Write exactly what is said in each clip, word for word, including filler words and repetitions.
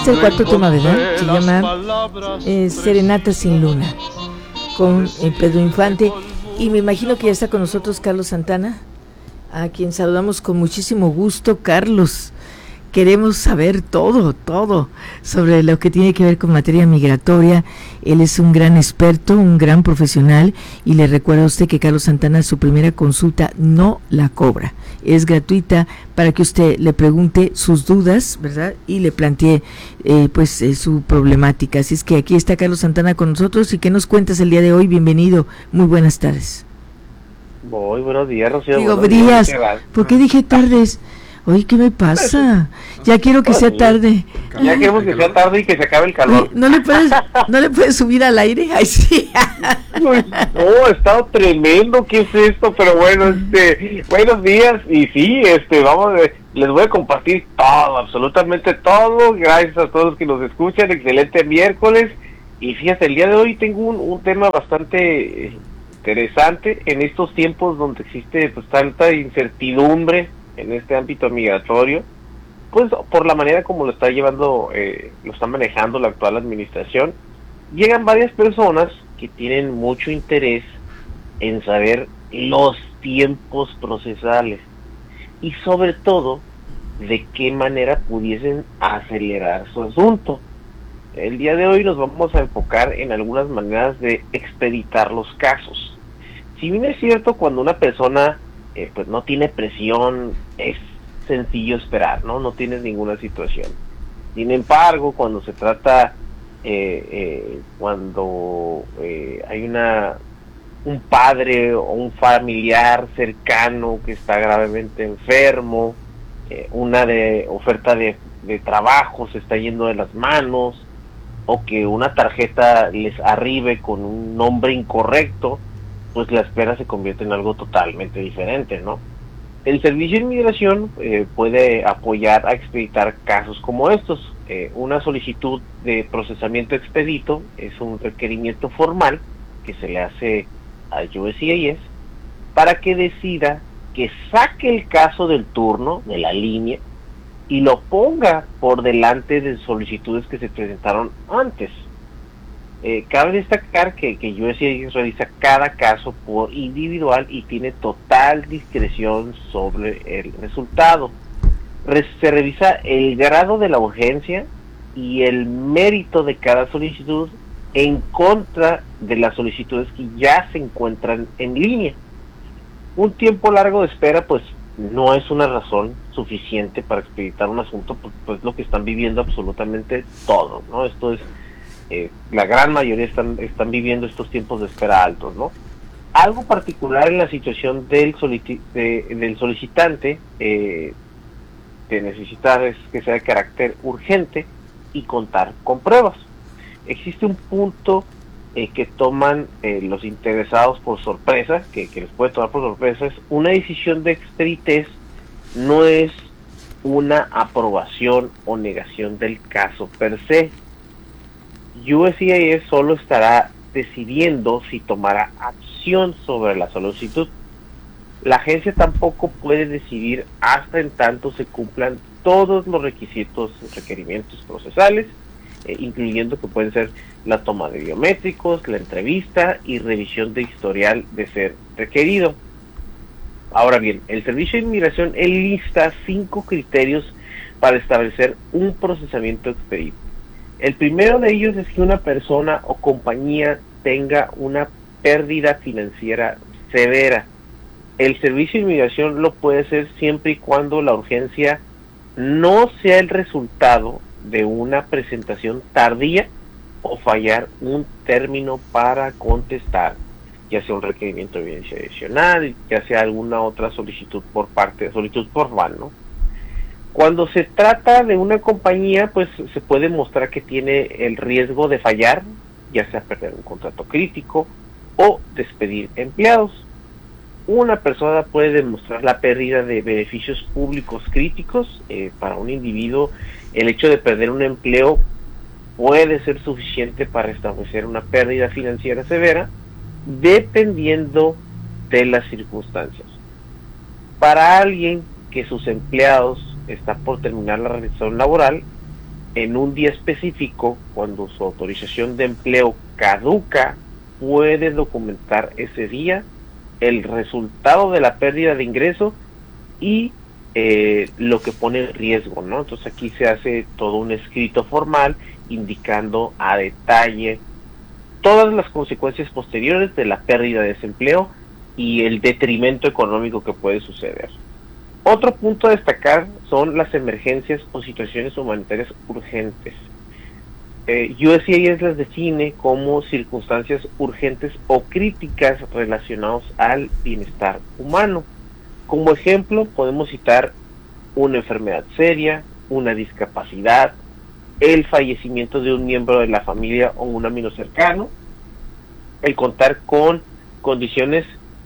este el cuarto tema, ¿verdad? Se llama eh, Serenata sin Luna, con eh, Pedro Infante. Y me imagino que ya está con nosotros Carlos Santana, a quien saludamos con muchísimo gusto. Carlos, queremos saber todo, todo sobre lo que tiene que ver con materia migratoria. Él es un gran experto, un gran profesional, y le recuerda a usted que Carlos Santana, su primera consulta no la cobra, es gratuita para que usted le pregunte sus dudas, ¿verdad? Y le plantee eh, pues eh, su problemática. Así es que aquí está Carlos Santana con nosotros. ¿Y qué nos cuentas el día de hoy? Bienvenido, muy buenas tardes. Muy buenos días, Rocío. Digo, días, ¿por qué dije tardes? Oye, ¿qué me pasa? Ya quiero que sea tarde. Ya queremos que sea tarde y que se acabe el calor. Oye, ¿no le puedes, no le puedes subir al aire? Ay, sí. Uy, no, ha estado tremendo. ¿Qué es esto? Pero bueno, este, buenos días. Y sí, este, vamos, a, les voy a compartir todo, absolutamente todo. Gracias a todos los que nos escuchan. Excelente miércoles. Y fíjate, el día de hoy tengo un, un tema bastante interesante en estos tiempos donde existe pues tanta incertidumbre en este ámbito migratorio, pues por la manera como lo está llevando, eh, lo está manejando la actual administración. Llegan varias personas que tienen mucho interés en saber los tiempos procesales y sobre todo de qué manera pudiesen acelerar su asunto. El día de hoy nos vamos a enfocar en algunas maneras de expeditar los casos. Si bien es cierto, cuando una persona Eh, pues no tiene presión, es sencillo esperar, ¿no? No tienes ninguna situación. Sin embargo, cuando se trata, eh, eh, cuando eh, hay una un padre o un familiar cercano que está gravemente enfermo, eh, una de oferta de, de trabajo se está yendo de las manos, o que una tarjeta les arribe con un nombre incorrecto, pues la espera se convierte en algo totalmente diferente, ¿no? El Servicio de Inmigración eh, puede apoyar a expeditar casos como estos. Eh, una solicitud de procesamiento expedito es un requerimiento formal que se le hace a U S C I S para que decida que saque el caso del turno, de la línea, y lo ponga por delante de solicitudes que se presentaron antes. Eh, cabe destacar que, que U S C I S realiza cada caso por individual y tiene total discreción sobre el resultado. Re- se revisa el grado de la urgencia y el mérito de cada solicitud en contra de las solicitudes que ya se encuentran en línea. Un tiempo largo de espera pues no es una razón suficiente para expeditar un asunto, pues, pues lo que están viviendo absolutamente todos, ¿no? Esto es Eh, la gran mayoría están están viviendo estos tiempos de espera altos, ¿no? Algo particular en la situación del soliti de, del solicitante eh, de necesitar es que sea de carácter urgente y contar con pruebas. Existe un punto eh, que toman eh, los interesados por sorpresa, que, que les puede tomar por sorpresa, es una decisión de expeditez no es una aprobación o negación del caso per se. U S C I S solo estará decidiendo si tomará acción sobre la solicitud. La agencia tampoco puede decidir hasta en tanto se cumplan todos los requisitos, requerimientos procesales, eh, incluyendo que pueden ser la toma de biométricos, la entrevista y revisión de historial de ser requerido. Ahora bien, el Servicio de Inmigración enlista cinco criterios para establecer un procesamiento expedito. El primero de ellos es que una persona o compañía tenga una pérdida financiera severa. El Servicio de Inmigración lo puede hacer siempre y cuando la urgencia no sea el resultado de una presentación tardía o fallar un término para contestar, ya sea un requerimiento de evidencia adicional, ya sea alguna otra solicitud por parte, solicitud formal, ¿no? Cuando se trata de una compañía, pues se puede mostrar que tiene el riesgo de fallar, ya sea perder un contrato crítico o despedir empleados. Una persona puede demostrar la pérdida de beneficios públicos críticos. Eh, para un individuo, el hecho de perder un empleo puede ser suficiente para establecer una pérdida financiera severa, dependiendo de las circunstancias. Para alguien que sus empleados está por terminar la relación laboral, en un día específico, cuando su autorización de empleo caduca, puede documentar ese día el resultado de la pérdida de ingreso y eh, lo que pone en riesgo, ¿no? Entonces aquí se hace todo un escrito formal indicando a detalle todas las consecuencias posteriores de la pérdida de ese empleo y el detrimento económico que puede suceder. Otro punto a destacar son las emergencias o situaciones humanitarias urgentes. Eh, U S C I S las define como circunstancias urgentes o críticas relacionadas al bienestar humano. Como ejemplo, podemos citar una enfermedad seria, una discapacidad, el fallecimiento de un miembro de la familia o un amigo cercano, el contar con condiciones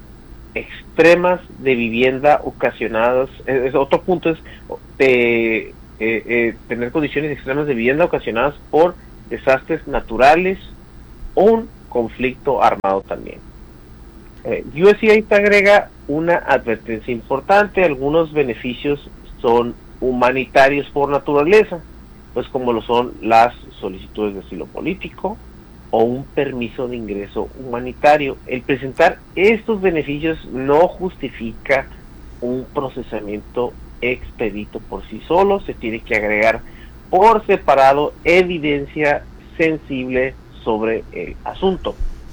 extremas de vivienda ocasionadas, es, otro punto es de, eh, eh, tener condiciones extremas de vivienda ocasionadas por desastres naturales o un conflicto armado también. Eh, U S C I S agrega una advertencia importante: algunos beneficios son humanitarios por naturaleza, pues como lo son las solicitudes de asilo político o un permiso de ingreso humanitario. El presentar estos beneficios no justifica un procesamiento expedito por sí solo, se tiene que agregar por separado evidencia sensible sobre el asunto.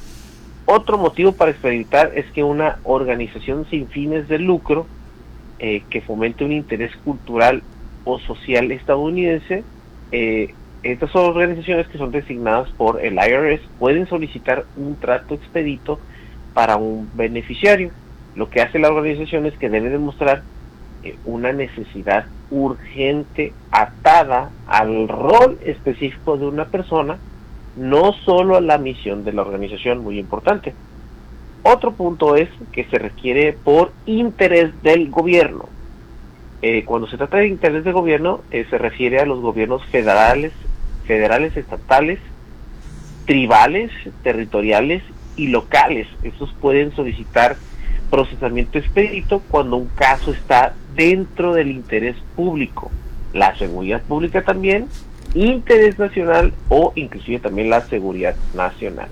Otro motivo para expeditar es que una organización sin fines de lucro eh, que fomente un interés cultural o social estadounidense, eh, estas son organizaciones que son designadas por el I R S, pueden solicitar un trato expedito para un beneficiario. Lo que hace la organización es que debe demostrar eh, una necesidad urgente atada al rol específico de una persona, no solo a la misión de la organización, muy importante. Otro punto es que se requiere por interés del gobierno. Eh, cuando se trata de interés del gobierno, eh, se refiere a los gobiernos federales, federales, estatales, tribales, territoriales y locales. Estos pueden solicitar procesamiento expedito cuando un caso está dentro del interés público, la seguridad pública también, interés nacional o inclusive también la seguridad nacional.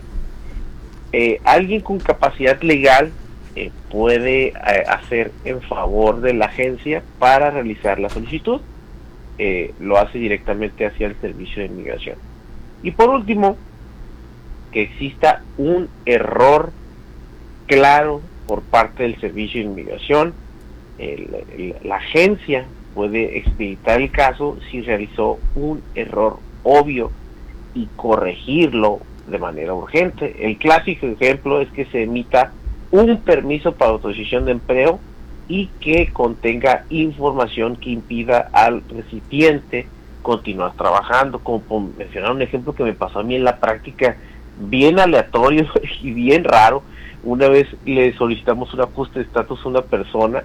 Eh, alguien con capacidad legal eh, puede eh, hacer en favor de la agencia para realizar la solicitud. Eh, lo hace directamente hacia el Servicio de Inmigración. Y por último, que exista un error claro por parte del Servicio de Inmigración. El, el, la agencia puede expeditar el caso si realizó un error obvio y corregirlo de manera urgente. El clásico ejemplo es que se emita un permiso para autorización de empleo y que contenga información que impida al recipiente continuar trabajando. Como por mencionar un ejemplo que me pasó a mí en la práctica, bien aleatorio y bien raro. Una vez le solicitamos un ajuste de estatus a una persona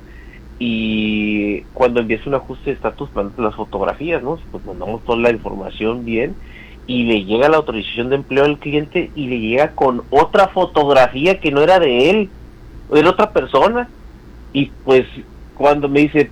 y cuando envías un ajuste de estatus mandas las fotografías, ¿no? Pues mandamos toda la información bien y le llega la autorización de empleo al cliente y le llega con otra fotografía que no era de él, era otra persona. Y pues cuando me dice,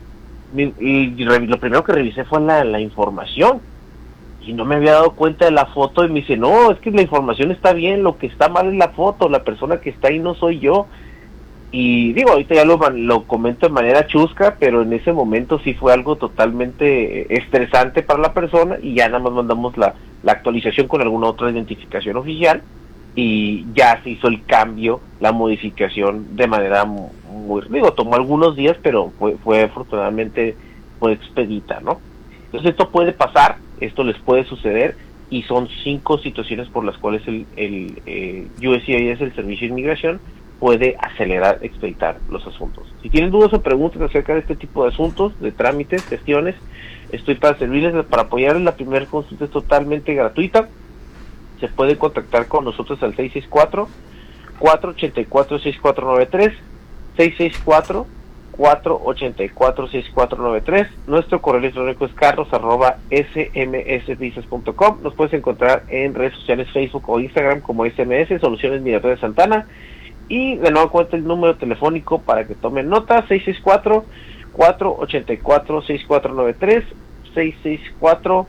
lo primero que revisé fue la, la información y no me había dado cuenta de la foto y me dice, no, es que la información está bien, lo que está mal es la foto, la persona que está ahí no soy yo. Y digo, ahorita ya lo, lo comento de manera chusca, pero en ese momento sí fue algo totalmente estresante para la persona y ya nada más mandamos la, la actualización con alguna otra identificación oficial y ya se hizo el cambio, la modificación de manera muy, muy digo, tomó algunos días, pero fue, fue afortunadamente fue expedita, ¿no? Entonces esto puede pasar, esto les puede suceder y son cinco situaciones por las cuales el, el, el U S C I S, el Servicio de Inmigración, puede acelerar, expeditar los asuntos. Si tienen dudas o preguntas acerca de este tipo de asuntos, de trámites, gestiones, estoy para servirles, para apoyarles. La primera consulta es totalmente gratuita. Se puede contactar con nosotros al seis seis cuatro, cuatro ocho cuatro, seis cuatro nueve tres, seis seis cuatro, cuatro ocho cuatro, seis cuatro nueve tres. Nuestro correo electrónico es carlos arroba s m s visas punto com. Nos puedes encontrar en redes sociales, Facebook o Instagram como S M S, Soluciones Migratorias Santana. Y de nuevo cuenta el número telefónico para que tomen nota, seis seis cuatro, cuatro ocho cuatro, seis cuatro nueve tres, seis seis cuatro,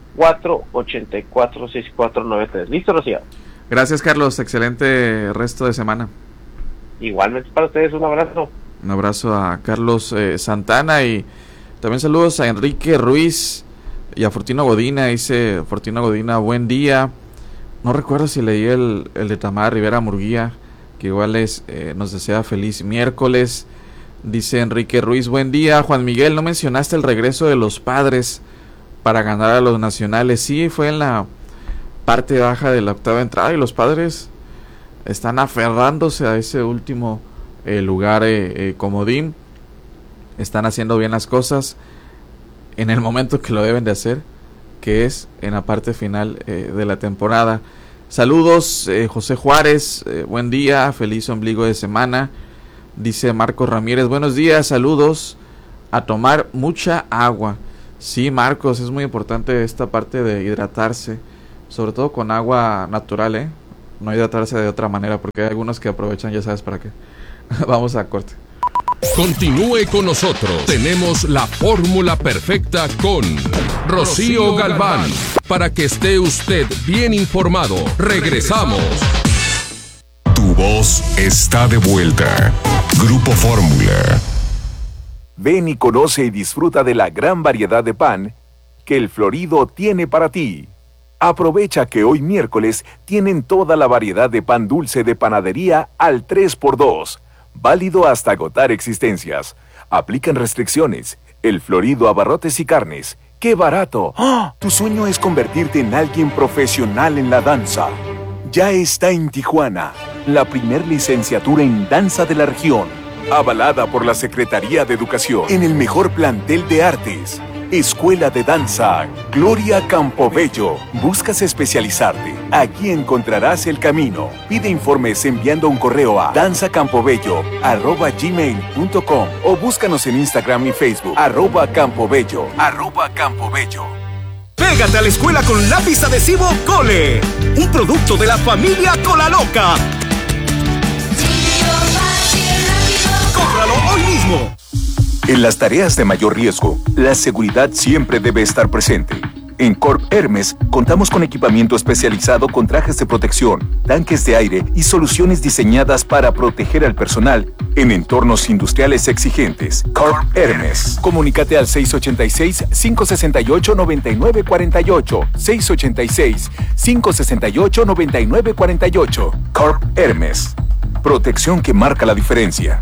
cuatro ocho cuatro, seis cuatro nueve tres. ¿Listo, Rocío? Gracias, Carlos. Excelente resto de semana. Igualmente para ustedes, un abrazo. Un abrazo a Carlos eh, Santana y también saludos a Enrique Ruiz y a Fortino Godina. Dice Fortino Godina, buen día. No recuerdo si leí el, el de Tamara Rivera Murguía, que igual es, eh, nos desea feliz miércoles. Dice Enrique Ruiz, buen día. Juan Miguel, no mencionaste el regreso de los Padres para ganar a los Nacionales. Sí, fue en la parte baja de la octava entrada y los Padres están aferrándose a ese último eh, lugar eh, eh, comodín. Están haciendo bien las cosas en el momento que lo deben de hacer, que es en la parte final eh, de la temporada. Saludos, eh, José Juárez, eh, buen día, feliz ombligo de semana. Dice Marcos Ramírez, buenos días, saludos, a tomar mucha agua. Sí, Marcos, es muy importante esta parte de hidratarse, sobre todo con agua natural, ¿eh? No hidratarse de otra manera, porque hay algunos que aprovechan, ya sabes para qué. Vamos a corte. Continúe con nosotros. Tenemos la fórmula perfecta con Rocío Galván. Para que esté usted bien informado. Regresamos. Tu voz está de vuelta. Grupo Fórmula. Ven y conoce y disfruta de la gran variedad de pan que el Florido tiene para ti. Aprovecha que hoy miércoles tienen toda la variedad de pan dulce de panadería al tres por dos. Válido hasta agotar existencias. Aplican restricciones. El Florido Abarrotes y Carnes. ¡Qué barato! ¡Oh! Tu sueño es convertirte en alguien profesional en la danza. Ya está en Tijuana, la primer licenciatura en danza de la región, avalada por la Secretaría de Educación, en el mejor plantel de artes. Escuela de Danza Gloria Campobello. ¿Buscas especializarte? Aquí encontrarás el camino. Pide informes enviando un correo a danzacampobello arroba gmail punto com o búscanos en Instagram y Facebook arroba campobello arroba campobello. Pégate a la escuela con lápiz adhesivo Cole, un producto de la familia Cola Loca. ¡Cómpralo hoy mismo! En las tareas de mayor riesgo, la seguridad siempre debe estar presente. En Corp Hermes contamos con equipamiento especializado con trajes de protección, tanques de aire y soluciones diseñadas para proteger al personal en entornos industriales exigentes. Corp Hermes. Comunícate al seis ocho seis, cinco seis ocho, nueve nueve cuatro ocho, seis ocho seis, cinco seis ocho, nueve nueve cuatro ocho. Corp Hermes. Protección que marca la diferencia.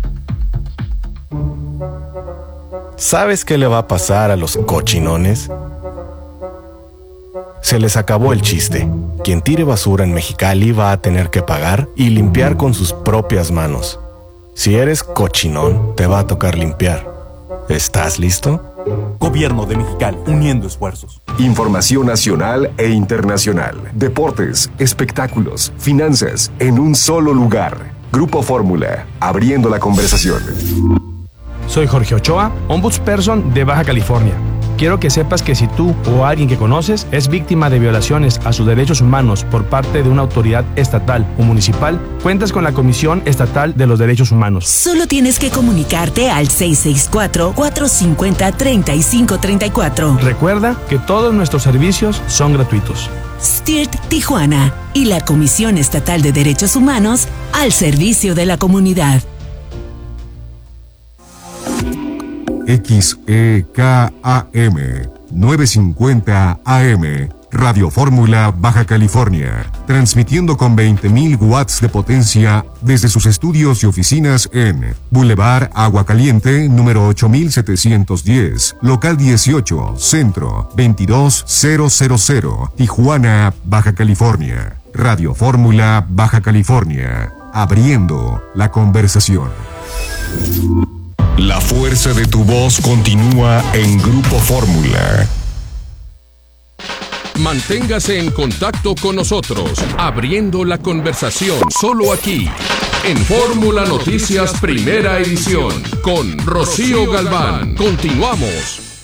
¿Sabes qué le va a pasar a los cochinones? Se les acabó el chiste. Quien tire basura en Mexicali va a tener que pagar y limpiar con sus propias manos. Si eres cochinón, te va a tocar limpiar. ¿Estás listo? Gobierno de Mexicali, uniendo esfuerzos. Información nacional e internacional. Deportes, espectáculos, finanzas, en un solo lugar. Grupo Fórmula, abriendo la conversación. Soy Jorge Ochoa, ombudsperson de Baja California. Quiero que sepas que si tú o alguien que conoces es víctima de violaciones a sus derechos humanos por parte de una autoridad estatal o municipal, cuentas con la Comisión Estatal de los Derechos Humanos. Solo tienes que comunicarte al seis seis cuatro, cuatro cinco cero, tres cinco tres cuatro. Recuerda que todos nuestros servicios son gratuitos. S T I R T Tijuana y la Comisión Estatal de Derechos Humanos al servicio de la comunidad. X E K A M novecientos cincuenta A M Radio Fórmula Baja California, transmitiendo con veinte mil watts de potencia desde sus estudios y oficinas en Boulevard Agua Caliente, número ocho mil setecientos diez, local dieciocho, centro veintidós mil, Tijuana, Baja California. Radio Fórmula Baja California, abriendo la conversación. La fuerza de tu voz continúa en Grupo Fórmula. Manténgase en contacto con nosotros, abriendo la conversación, solo aquí, en Fórmula Noticias Primera Edición, con Rocío Galván. Continuamos.